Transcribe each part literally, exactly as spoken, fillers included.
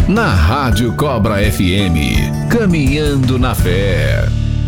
Na Rádio Cobra F M, Caminhando na Fé.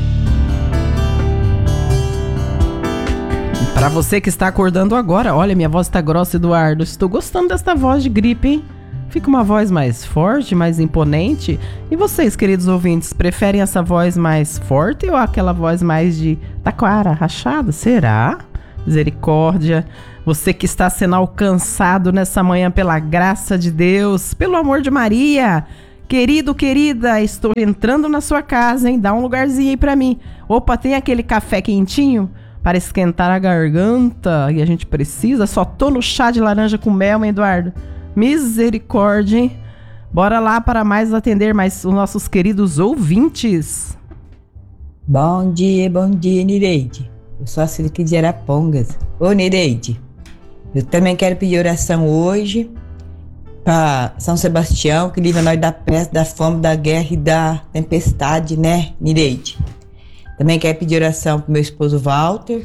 Para você que está acordando agora, olha, minha voz tá grossa, Eduardo. Estou gostando desta voz de gripe, hein? Fica uma voz mais forte, mais imponente. E vocês, queridos ouvintes, preferem essa voz mais forte ou aquela voz mais de taquara, rachada? Será? Misericórdia. Você que está sendo alcançado nessa manhã pela graça de Deus, pelo amor de Maria. Querido, querida, estou entrando na sua casa, hein? Dá um lugarzinho aí pra mim. Opa, tem aquele café quentinho para esquentar a garganta e a gente precisa? Só tô no chá de laranja com mel, hein, Eduardo? Misericórdia, hein? Bora lá para mais atender mais os nossos queridos ouvintes. Bom dia, bom dia, Nireide. Eu sou a Cida aqui de Arapongas. Ô, Nireide, eu também quero pedir oração hoje para São Sebastião, que livra nós da peste, da fome, da guerra e da tempestade, né, Nireide? Também quero pedir oração para meu esposo Walter,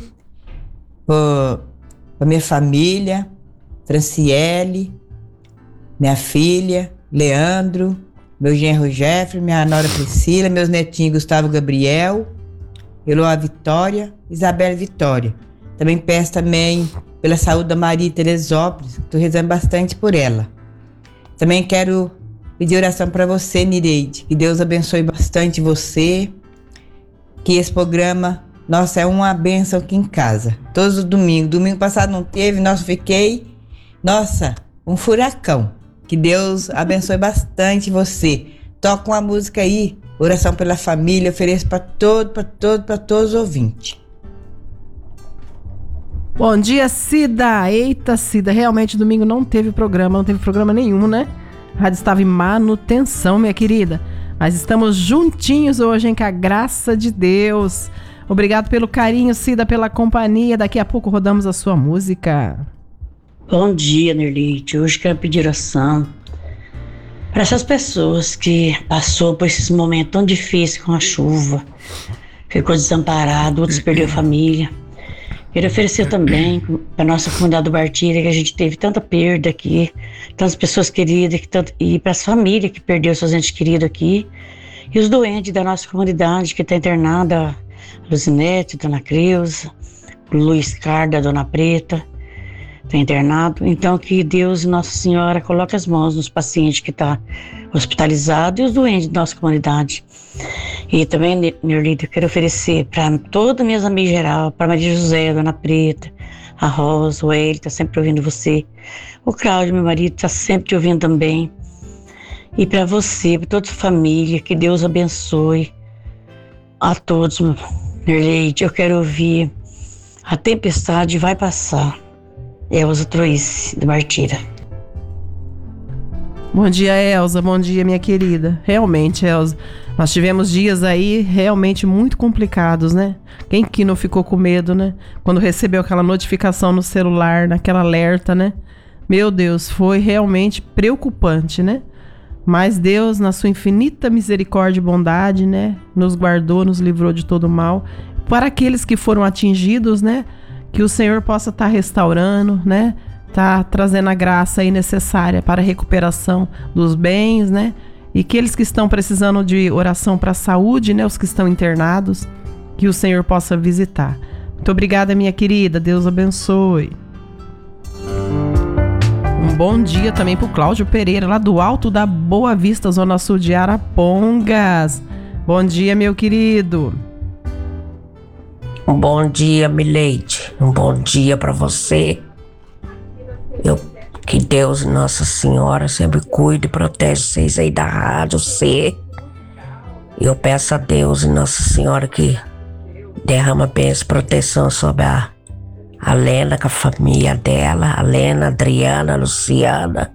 para minha família, Franciele, minha filha, Leandro, meu genro Jeffrey, minha nora Priscila, meus netinhos Gustavo Gabriel, Eloá Vitória, Isabela Vitória. Também peço também pela saúde da Maria Teresópolis, estou rezando bastante por ela. Também quero pedir oração para você, Nireide, que Deus abençoe bastante você, que esse programa, nossa, é uma bênção aqui em casa, todos os domingos. Domingo passado não teve, nossa, fiquei, nossa, um furacão. Que Deus abençoe bastante você. Toca uma música aí, oração pela família, ofereço para todo, para todo, para todos os ouvintes. Bom dia, Cida. Eita, Cida, realmente domingo não teve programa, não teve programa nenhum, né? A rádio estava em manutenção, minha querida. Mas estamos juntinhos hoje, hein, com a graça de Deus. Obrigado pelo carinho, Cida, pela companhia. Daqui a pouco rodamos a sua música. Bom dia, Nerlite. Hoje quero pedir oração para essas pessoas que passou por esses momentos tão difíceis com a chuva, ficou desamparado, outros perdeu a família. Quero oferecer também para a nossa comunidade do Bartira, que a gente teve tanta perda aqui, tantas pessoas queridas, que tanto, e para as famílias que perdeu seus entes queridos aqui, e os doentes da nossa comunidade que está internada, a Luzinete, Dona Creuza, o Luiz Carda, Dona Preta, está internado. Então que Deus e Nossa Senhora coloque as mãos nos pacientes que estão tá hospitalizados e os doentes da nossa comunidade. E também, Nerlito, eu quero oferecer para todas minhas amigas em geral, para Maria José, Dona Preta, a Rosa, o Eli, está sempre ouvindo você, o Cláudio, meu marido, está sempre te ouvindo também. E para você, para toda a família, que Deus abençoe a todos, Nerlito. Eu quero ouvir A Tempestade Vai Passar. Elza Troice, do Bartira. Bom dia, Elza. Bom dia, minha querida. Realmente, Elza, nós tivemos dias aí realmente muito complicados, né? Quem que não ficou com medo, né? Quando recebeu aquela notificação no celular, naquela alerta, né? Meu Deus, foi realmente preocupante, né? Mas Deus, na sua infinita misericórdia e bondade, né? Nos guardou, nos livrou de todo mal. Para aqueles que foram atingidos, né? Que o Senhor possa estar tá restaurando, né? Tá trazendo a graça aí necessária para a recuperação dos bens, né? E aqueles que estão precisando de oração para a saúde, né? Os que estão internados, que o Senhor possa visitar. Muito obrigada, minha querida. Deus abençoe. Um bom dia também para o Cláudio Pereira, lá do Alto da Boa Vista, Zona Sul de Arapongas. Bom dia, meu querido. Um bom dia, Mileide. Um bom dia para você. Eu, que Deus e Nossa Senhora sempre cuide e protege vocês aí da rádio C. Eu peço a Deus e Nossa Senhora que derrama bênção e proteção sobre a, a Lena com a família dela, a Lena, a Adriana, a Luciana.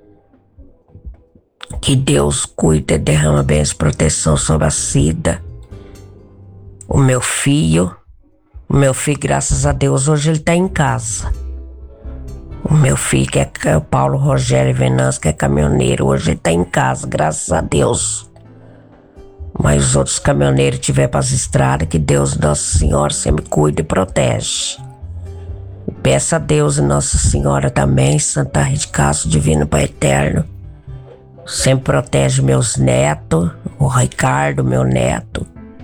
Que Deus cuide e derrama bênção e proteção sobre a Cida. O meu filho, o meu filho, graças a Deus, hoje ele tá em casa. O meu filho, que é o Paulo Rogério Venâncio, que é caminhoneiro, hoje ele tá em casa, graças a Deus. Mas os outros caminhoneiros tiver para as estradas, que Deus Nossa Senhora sempre cuida e protege. Peço a Deus e Nossa Senhora também, Santa Rita de Castro, Divino Pai Eterno, sempre protege meus netos, o Ricardo, meu neto.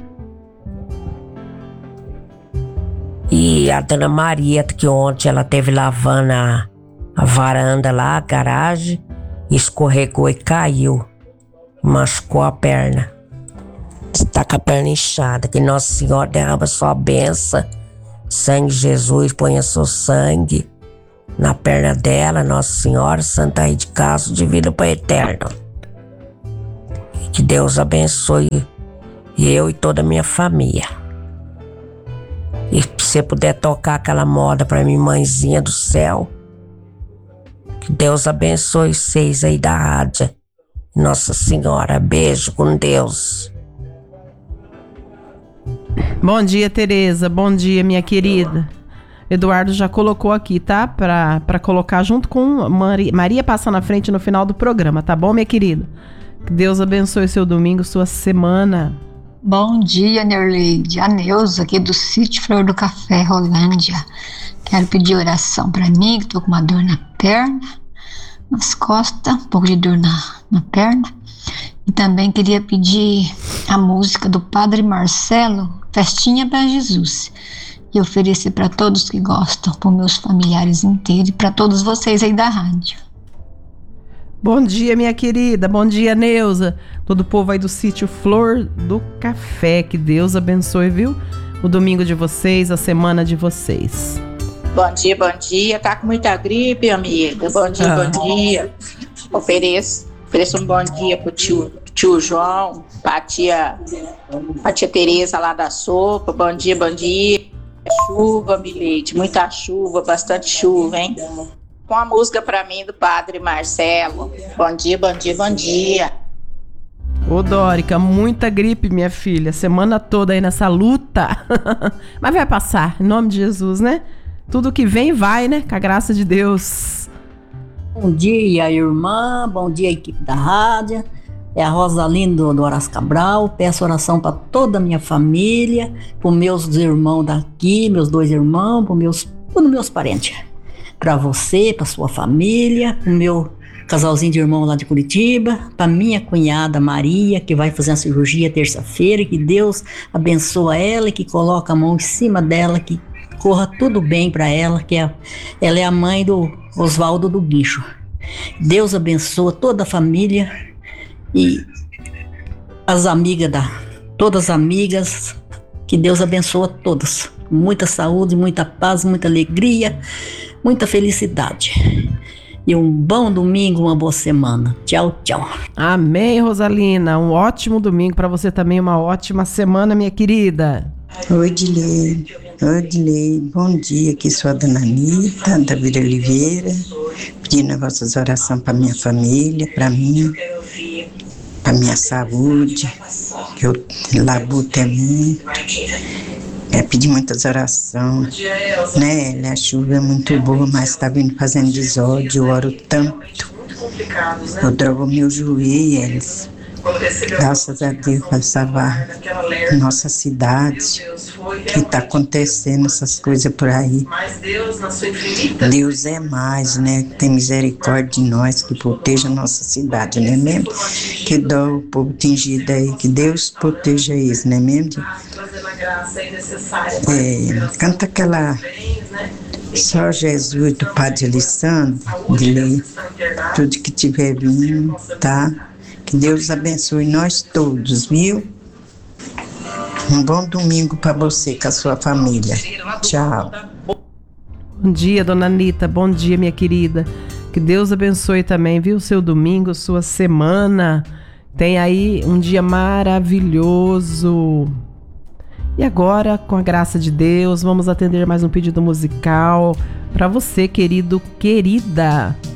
E a Dona Maria, que ontem ela teve lavando a, a varanda lá, a garagem, escorregou e caiu, machucou a perna. Está com a perna inchada, que Nossa Senhora derrama sua bênção, sangue de Jesus, ponha seu sangue na perna dela, Nossa Senhora, Santa Rita de Cássia, de vida para eterno. Que Deus abençoe eu e toda a minha família. E se você puder tocar aquela moda para mim, mãezinha do céu, que Deus abençoe vocês aí da rádio. Nossa Senhora, beijo com Deus. Bom dia, Tereza. Bom dia, minha querida. Eduardo já colocou aqui, tá? Pra, pra colocar junto com Maria, Maria passa na frente no final do programa, tá bom, minha querida? Que Deus abençoe seu domingo, sua semana. Bom dia, Nerleide. A Neuza, aqui do Sítio Flor do Café, Rolândia. Quero pedir oração pra mim, que tô com uma dor na perna, nas costas, um pouco de dor na, na perna. E também queria pedir a música do Padre Marcelo, Festinha para Jesus. E oferecer para todos que gostam, para meus familiares inteiros e para todos vocês aí da rádio. Bom dia, minha querida. Bom dia, Neuza. Todo o povo aí do Sítio Flor do Café. Que Deus abençoe, viu? O domingo de vocês, a semana de vocês. Bom dia, bom dia. Tá com muita gripe, amiga? Bom dia, ah. bom dia. Ofereço, ofereço um bom dia pro tio, tio João, pra tia, pra tia Tereza lá da sopa. Bom dia, bom dia. Chuva, Milete, muita chuva, bastante chuva, hein? Com a música pra mim do Padre Marcelo. Bom dia, bom dia, bom dia. Ô, Dórica, muita gripe, minha filha. Semana toda aí nessa luta. Mas vai passar, em nome de Jesus, né? Tudo que vem, vai, né? Com a graça de Deus. Bom dia, irmã. Bom dia, equipe da rádio. É a Rosalina do, do Horácio Cabral. Peço oração para toda a minha família, para os meus irmãos daqui, meus dois irmãos, para meus, os meus parentes. Para você, para sua família, para o meu casalzinho de irmão lá de Curitiba, para minha cunhada Maria, que vai fazer a cirurgia terça-feira, que Deus abençoa ela e que coloca a mão em cima dela, que corra tudo bem para ela, que é, ela é a mãe do Oswaldo do Guincho. Deus abençoa toda a família e as amigas da, todas as amigas, que Deus abençoa todas. Muita saúde, muita paz, muita alegria, muita felicidade. E um bom domingo, uma boa semana. Tchau, tchau. Amém, Rosalina. Um ótimo domingo para você também, uma ótima semana, minha querida. Oi, Dilei. Oi, Dilei. Bom dia, aqui sou a Dona Anitta, da Vila Oliveira, pedindo as vossas orações para minha família, para mim, para minha saúde, que eu labuto é muito. É, pedi muitas orações, né? A chuva é muito boa, mas está vindo fazendo desódio, eu oro tanto. Eu drogo meu joelho, graças a Deus, para salvar nossa cidade, que está acontecendo essas coisas por aí. Deus é mais, né? Tem misericórdia de nós, que proteja a nossa cidade, não é mesmo? Que dó o povo tingido aí, que Deus proteja eles, não é mesmo? É, canta aquela Só Jesus do Padre Alessandro, de ler tudo que tiver vindo, tá? Que Deus abençoe nós todos, viu? Um bom domingo para você com a sua família. Tchau. Bom dia, Dona Anitta. Bom dia, minha querida. Que Deus abençoe também, viu? Seu domingo, sua semana. Tem aí um dia maravilhoso. E agora, com a graça de Deus, vamos atender mais um pedido musical para você, querido, querida.